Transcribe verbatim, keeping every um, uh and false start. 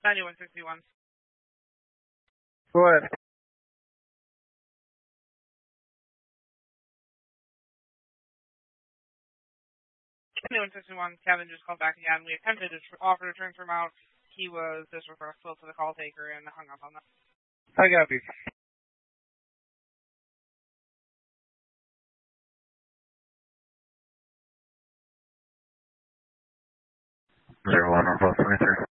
ninety-one sixty-one. Go ahead. ninety-one sixty-one, Kevin just called back again. We attempted to tr- offer to transfer him out. He was disrespectful to the call taker and hung up on that. I got you. Zero one, Northwest twenty-three.